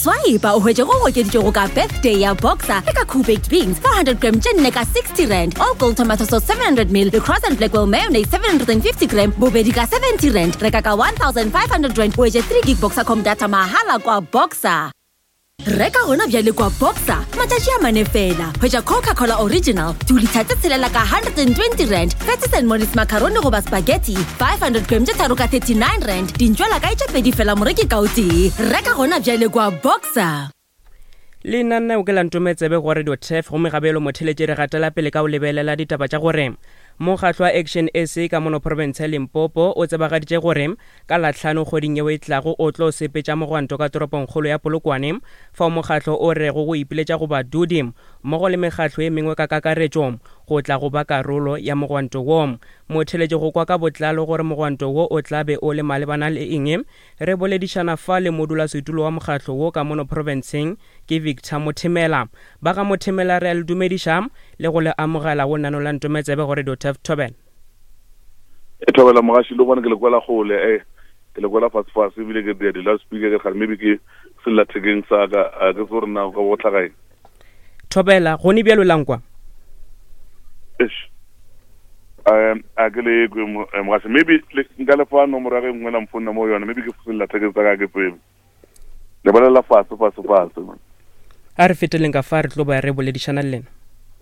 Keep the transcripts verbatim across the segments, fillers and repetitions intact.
swipe o hwetše go gokeditšego ka birthday ya Boxer le ka cool baked beans four hundred gram tše nne ka sixty rand, all gold tomato sauce seven hundred mil le cross and blackwell mayonnaise seven hundred fifty gram bobedi ka seventy rand, reka ka one thousand five hundred rand o hwetše three gig Boxer com data mahala kwa Boxer. Reka gona bjale kwa Boxer matšatši a mane fela, hwetša Coca-Cola Original two litre tše tshelela ka one hundred twenty rand, Fetty Saint Maurice macaroni goba spaghetti five hundred gram tše tharo ka thirty-nine rand, dintšwela ka etše pedi fela moreki ka o tee. Reka gona bjale kwa Boxer. Le nna o ke la ntometsebe go radio T F go megabelo motheletše re gatela pele ka o lebelela ditaba tša gore mokgatlo wa Action S A ka mono province ya Limpopo o tsebagaditše gore ka latlhano kgweding yeo e tlago o tlo sepetša mogwanto ka toropong kgolo ya Polokwane fa mokgatlo o rego go ipiletša go badudi mmogo le mekgatlo e mengwe ka kakaretšo go tla go ba karolo ya mogwanto wo. Motheletše go kwa ka botlalo gore mogwanto wo o tla be o le malebana le eng re boledišana fa le modulasetulo wa mokgatlo wo ka mono provinceng ke Victor Mothimela. Ba ga Mothimela re a le dumediša le go le amogela go nano la ntometsebe gore do Tef Tobel. E Tobela mogaši lo bona ke le kwela gole eh ke le kwela fast fast e bile ke di last speaker ke ga maybe ke sella thekeng sa ka ke gore na go go tlagae. Tobela go ni bjalo langwa. Ish. Um a ke le go mogaši maybe le nka le fa nomoro ya ngwe la mfona mo yona maybe ke sella thekeng sa ka ke pele. Le bala la fast fast fast man. A re feteleng ka fa re tlo ba re boledišana le lena.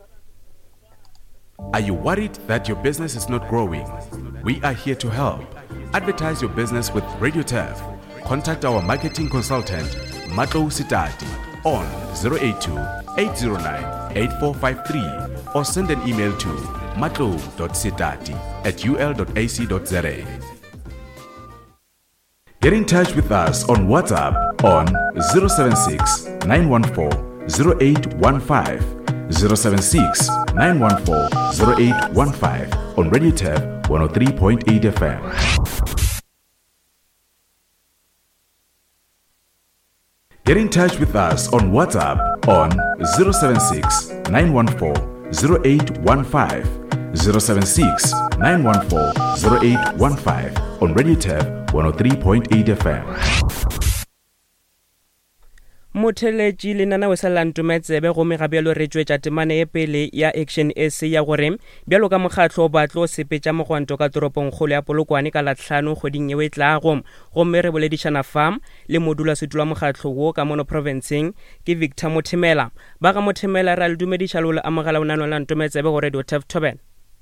Are you worried that your business is not growing? We are here to help. Advertise your business with Radio T F. Contact our marketing consultant, Matlo Sitati, on zero eight two, eight zero nine, eight four five three or send an email to matlo dot sitati at u l dot a c dot z a. Get in touch with us on WhatsApp on zero seven six, nine one four, zero eight one five, zero seven six, nine one four, zero eight one five on Radio T F one oh three point eight F M. Get in touch with us on WhatsApp on zero seven six, nine one four, zero eight one five, zero seven six, nine one four, zero eight one five on Radio T F one oh three point eight F M. Motheletši le nana o sa la ntometsebe go megabelo re tšwetša temane e pele ya Action S A ya gore bjalo ka mokgatlo ba tlo sepetša mogwanto ka toropong kgolo ya Polokwane ka latlhano kgweding yeo e tlago gomme re boledišana fa le modulasetulo wa mokgatlo wo ka mono provinceng ke Victor Mothimela. Ba ga Mothimela ra le dumediša le le amogela o nano la ntometsebe go Radio T F Tobel.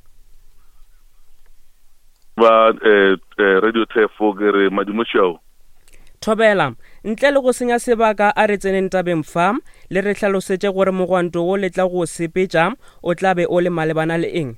Ba eh Radio T F ke re madumo show. Tobela ntle le go senya sebaka a re tseneng tabeng fa le re hlalosetše gore mogwanto wo le tla go sepetša o tla be o le malebana le eng.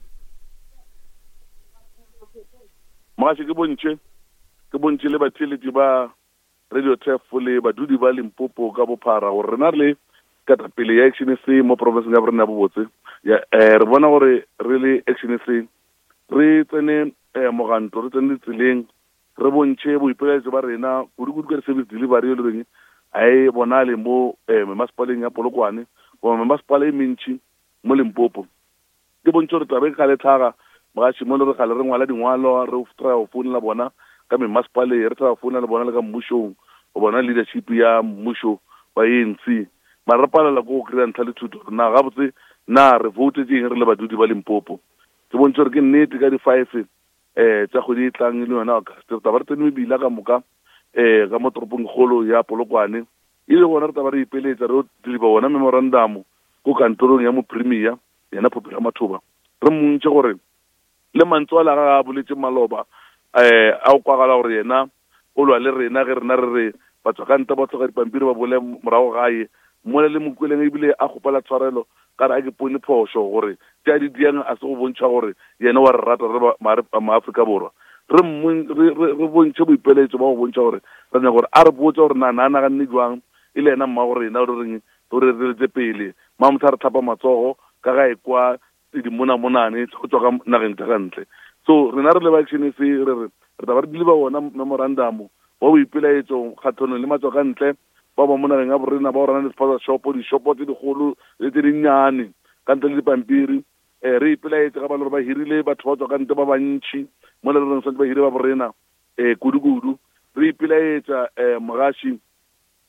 Mogaši ke bontše ke bontše le batheletši ba Radio T F le badudi ba Limpopo ka bophara gore rena le katapele ya Action S A mo provinceng ya borena bo botse ya eh re bona gore re le Action S A re tsene moganto re tsene tseleng re bontše boipeletšo ba rena kudu-kudu ka service delivery le reng ai bonale mo masepaleng ya Polokwane go masepala e mentši mo Limpopo ke bontše re tabe ka lethaga mogaši mo le re gale re ngwala dingwalo re try go founela bona ka masepale re try go founela bona le ka mmušong go bona leadership ya mmušo wa A N C mara re palela go kry-a ntlha le thuto na gabotse na re votetšeng re le badudi ba Limpopo ke bontše gore ke nnete ka di-five eh tsa go di tlang le yona ka se taba re tsene mebila ka moka eh ka mo toropong kgolo ya Polokwane ile bona re taba re ipeletša re diliba bona memorandum go kantorong ya mo premier yena Phopela Mathoba re mmontše gore le mantswala ga boletše maloba eh a o kwagala gore yena o lwa le rena ge rena re re batho ka nta ba tloga dipampiri ba bole morago gae mo le mokweleng ebile a gopala tshwarelo ka re a ke pone phošo gore tša di diang a se go bontšha gore yena wa re rata re maAfrika Borwa re re bontše boipeletšo ba go bontšha gore re nya gore a re botša gore na na na ganne jwang ile yena mma gore ena re reng re re tse pele ma motho re thapa matsogo ka ga ekwa di mona monane go tswa ka nageng tsa kantle so rena re le ba Action S A re re re taba re di ba bona memorandum wa boipeletšo kgathono le matswa ka ntle ba ba mona nga borena ba rena le sponsor shop di shop tse di golo le tse di nyane ka ntle le dipampiri eh re ipelaetse ga ba le ba hirile batho ba tswa ka ntle ba bantši mo le rena se ba hirile ba borena eh kudu-kudu re ipelaetsa eh mogaši